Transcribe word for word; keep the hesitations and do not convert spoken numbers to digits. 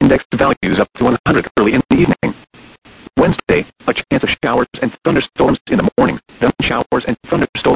index values up to one hundred early in the evening. Wednesday, a chance of showers and thunderstorms in the morning, then showers and thunderstorms